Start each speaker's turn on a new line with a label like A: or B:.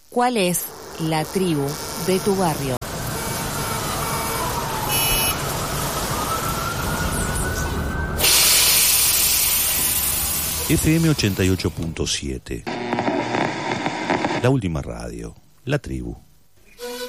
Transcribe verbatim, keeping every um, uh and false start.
A: ¿Cuál es la tribu de tu barrio?
B: F M ochenta y ocho punto siete. La última radio, La Tribu.